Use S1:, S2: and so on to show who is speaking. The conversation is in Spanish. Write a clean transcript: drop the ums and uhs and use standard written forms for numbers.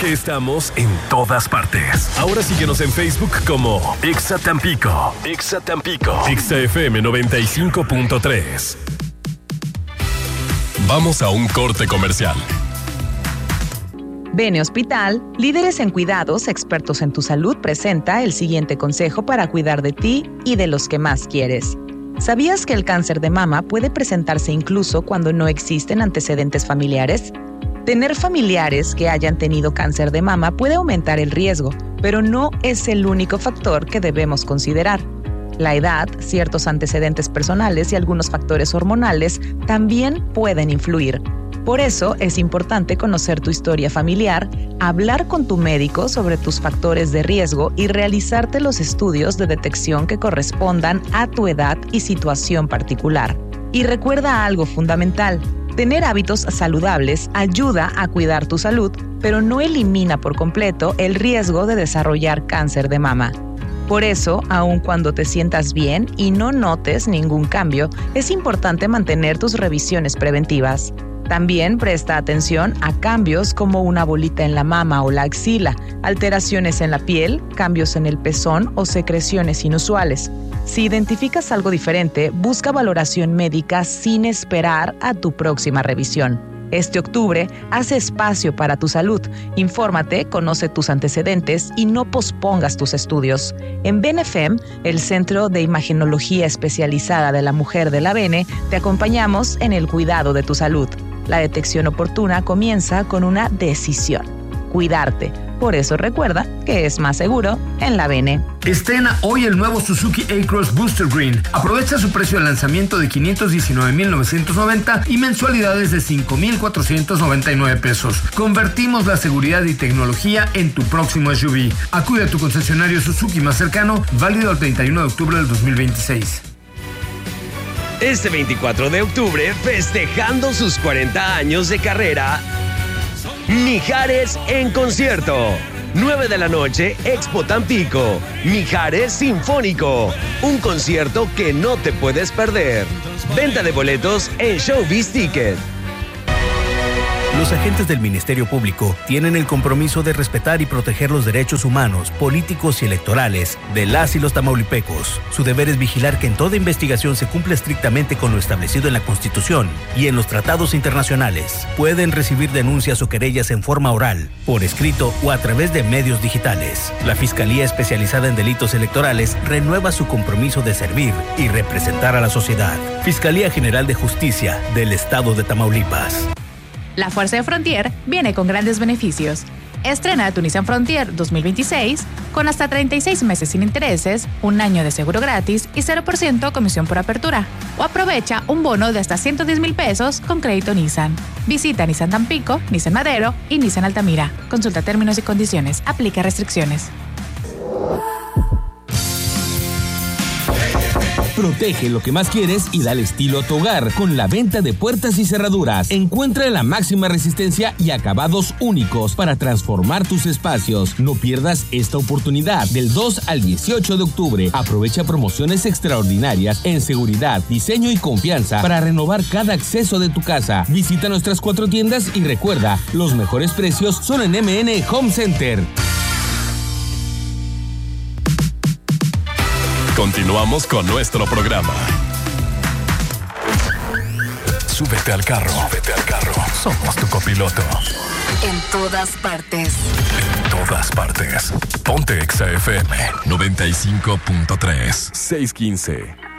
S1: porque estamos en todas partes. Ahora síguenos en Facebook como Exa Tampico. Exa Tampico. Exa FM 95.3. Vamos a un corte comercial.
S2: Bene Hospital, líderes en cuidados, expertos en tu salud, presenta el siguiente consejo para cuidar de ti y de los que más quieres. ¿Sabías que el cáncer de mama puede presentarse incluso cuando no existen antecedentes familiares? Tener familiares que hayan tenido cáncer de mama puede aumentar el riesgo, pero no es el único factor que debemos considerar. La edad, ciertos antecedentes personales y algunos factores hormonales también pueden influir. Por eso es importante conocer tu historia familiar, hablar con tu médico sobre tus factores de riesgo y realizarte los estudios de detección que correspondan a tu edad y situación particular. Y recuerda algo fundamental: tener hábitos saludables ayuda a cuidar tu salud, pero no elimina por completo el riesgo de desarrollar cáncer de mama. Por eso, aun cuando te sientas bien y no notes ningún cambio, es importante mantener tus revisiones preventivas. También presta atención a cambios como una bolita en la mama o la axila, alteraciones en la piel, cambios en el pezón o secreciones inusuales. Si identificas algo diferente, busca valoración médica sin esperar a tu próxima revisión. Este octubre, haz espacio para tu salud. Infórmate, conoce tus antecedentes y no pospongas tus estudios. En BeneFem, el Centro de Imagenología Especializada de la Mujer de la Bene, te acompañamos en el cuidado de tu salud. La detección oportuna comienza con una decisión: cuidarte. Por eso recuerda que es más seguro en la Bene.
S3: Estrena hoy el nuevo Suzuki A-Cross Booster Green. Aprovecha su precio de lanzamiento de $519,990 y mensualidades de $5,499. Convertimos la seguridad y tecnología en tu próximo SUV. Acude a tu concesionario Suzuki más cercano, válido el 31 de octubre del 2026.
S4: Este 24 de octubre, festejando sus 40 años de carrera, Mijares en concierto. 9 de la noche, Expo Tampico. Mijares Sinfónico. Un concierto que no te puedes perder. Venta de boletos en Showbiz Ticket.
S5: Los agentes del Ministerio Público tienen el compromiso de respetar y proteger los derechos humanos, políticos y electorales de las y los tamaulipecos. Su deber es vigilar que en toda investigación se cumpla estrictamente con lo establecido en la Constitución y en los tratados internacionales. Pueden recibir denuncias o querellas en forma oral, por escrito o a través de medios digitales. La Fiscalía Especializada en Delitos Electorales renueva su compromiso de servir y representar a la sociedad. Fiscalía General de Justicia del Estado de Tamaulipas.
S6: La Fuerza de Frontier viene con grandes beneficios. Estrena tu Nissan Frontier 2026 con hasta 36 meses sin intereses, un año de seguro gratis y 0% comisión por apertura. O aprovecha un bono de hasta 110,000 pesos con crédito Nissan. Visita Nissan Tampico, Nissan Madero y Nissan Altamira. Consulta términos y condiciones. Aplica restricciones.
S7: Protege lo que más quieres y dale estilo a tu hogar con la venta de puertas y cerraduras. Encuentra la máxima resistencia y acabados únicos para transformar tus espacios. No pierdas esta oportunidad. Del 2 al 18 de octubre, aprovecha promociones extraordinarias en seguridad, diseño y confianza para renovar cada acceso de tu casa. Visita nuestras 4 tiendas y recuerda, los mejores precios son en MN Home Center.
S1: Continuamos con nuestro programa. Súbete al carro. Súbete al carro. Somos tu copiloto.
S8: En todas partes.
S1: En todas partes. Ponte Exa FM 95.3. 615.